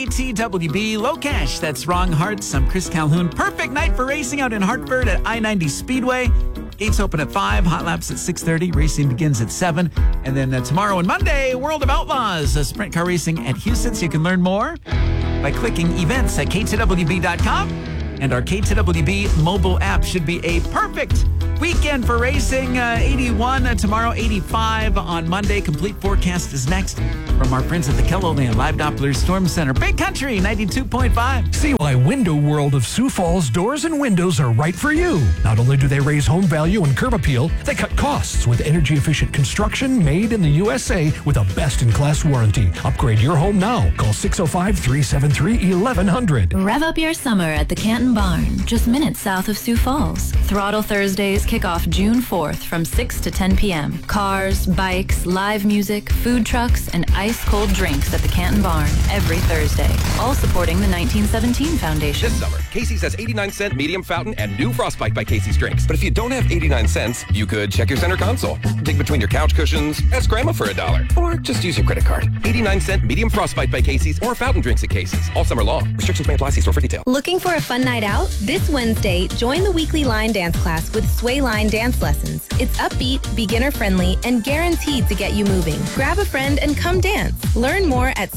KTWB Low Cash, that's Wrong Hearts. I'm Chris Calhoun. Perfect night for racing out in Hartford at I-90 Speedway. Gates open at 5, hot laps at 6:30. Racing begins at 7. And then tomorrow and Monday, World of Outlaws, sprint car racing at Houston. So you can learn more by clicking events at KTWB.com. And our KTWB mobile app should be a perfect weekend for racing. 81 tomorrow, 85 on Monday. Complete forecast is next from our friends at the KELOLAND Live Doppler Storm Center. Big Country 92.5. See why Window World of Sioux Falls doors and windows are right for you. Not only do they raise home value and curb appeal, they cut costs with energy-efficient construction made in the USA with a best-in-class warranty. Upgrade your home now. Call 605-373-1100. Rev up your summer at the Canton Barn, just minutes south of Sioux Falls. Throttle Thursdays kick off June 4th from 6 to 10 p.m. Cars, bikes, live music, food trucks, and ice-cold drinks at the Canton Barn every Thursday. All supporting the 1917 Foundation. This summer, Casey's has 89-cent medium fountain and new Frostbite by Casey's drinks. But if you don't have 89 cents, you could check your center console, dig between your couch cushions, ask Grandma for $1, or just use your credit card. 89-cent medium Frostbite by Casey's or fountain drinks at Casey's all summer long. Restrictions may apply. See store for detail. Looking for a fun night out? This Wednesday, join the weekly line dance class with Sway Line Dance Lessons. It's upbeat, beginner-friendly, and guaranteed to get you moving. Grab a friend and come dance. Learn more at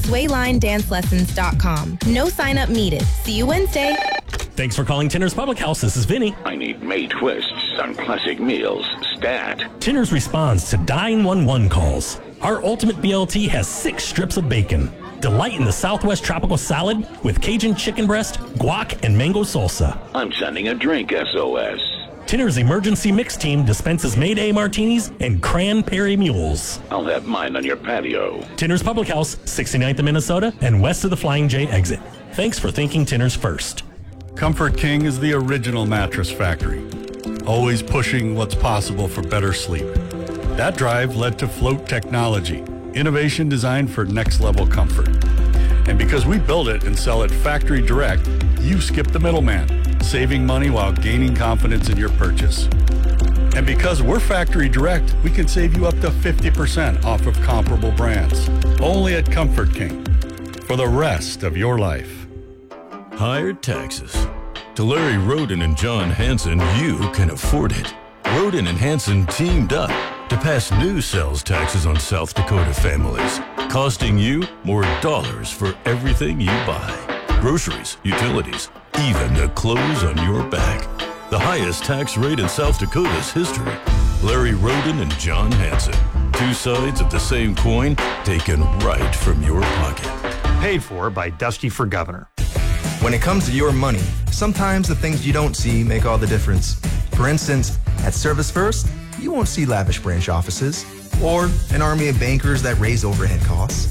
swaylinedancelessons.com. No sign-up needed. See you Wednesday. Thanks for calling Tinner's Public House. This is Vinny. I need May twists on classic meals. Stat. Tinner's responds to 911 calls. Our ultimate BLT has 6 strips of bacon. Delight in the Southwest tropical salad with Cajun chicken breast, guac, and mango salsa. I'm sending a drink SOS. Tinner's emergency mix team dispenses Mayday martinis and cranberry mules. I'll have mine on your patio. Tinner's Public House, 69th of Minnesota and west of the Flying J exit. Thanks for thinking Tinner's first. Comfort King is the original mattress factory, always pushing what's possible for better sleep. That drive led to Float Technology, innovation designed for next-level comfort. And because we build it and sell it factory direct, you skip the middleman, saving money while gaining confidence in your purchase. And because we're factory direct, we can save you up to 50% off of comparable brands. Only at Comfort King, for the rest of your life. Higher taxes. To Larry Roden and John Hanson, you can afford it. Roden and Hanson teamed up to pass new sales taxes on South Dakota families, costing you more dollars for everything you buy. Groceries, utilities, even the clothes on your back. The highest tax rate in South Dakota's history. Larry Roden and John Hanson. 2 sides of the same coin taken right from your pocket. Paid for by Dusty for Governor. When it comes to your money, sometimes the things you don't see make all the difference. For instance, at Service First, you won't see lavish branch offices or an army of bankers that raise overhead costs.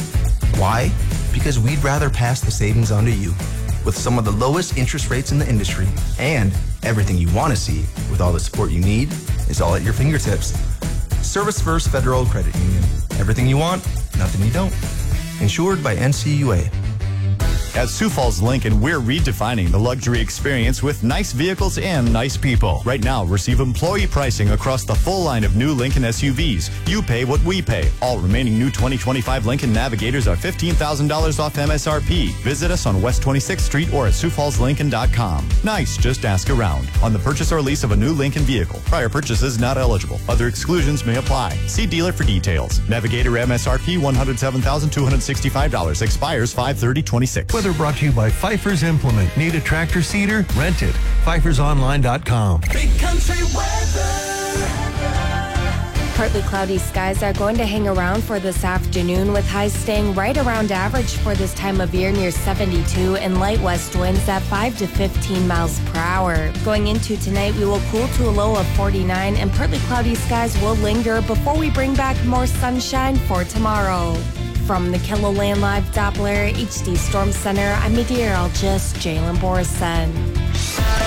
Why? Because we'd rather pass the savings on to you with some of the lowest interest rates in the industry, and everything you want to see with all the support you need is all at your fingertips. Service First Federal Credit Union. Everything you want, nothing you don't. Insured by NCUA. At Sioux Falls Lincoln, we're redefining the luxury experience with nice vehicles and nice people. Right now, receive employee pricing across the full line of new Lincoln SUVs. You pay what we pay. All remaining new 2025 Lincoln Navigators are $15,000 off MSRP. Visit us on West 26th Street or at SiouxFallsLincoln.com. Nice, just ask around. On the purchase or lease of a new Lincoln vehicle. Prior purchases not eligible. Other exclusions may apply. See dealer for details. Navigator MSRP $107,265. Expires 5/30/26. Weather brought to you by Pfeiffer's Implement. Need a tractor seeder? Rent it. PfeiffersOnline.com. Big Country weather. Partly cloudy skies are going to hang around for this afternoon, with highs staying right around average for this time of year near 72 and light west winds at 5 to 15 miles per hour. Going into tonight, we will cool to a low of 49 and partly cloudy skies will linger before we bring back more sunshine for tomorrow. From the KELOLAND Live Doppler HD Storm Center, I'm meteorologist Jalen Borison.